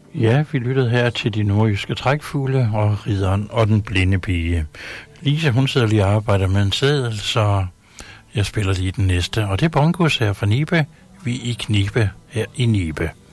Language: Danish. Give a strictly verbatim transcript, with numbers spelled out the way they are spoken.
Ja, vi lyttede her til de nordjyske trækfugle og ridderen og den blinde pige. Lise, hun sidder lige og arbejder med en seddel, så jeg spiller lige den næste. Og det er Bongos her fra Nibe. Vi er i Knibe her i Nibe.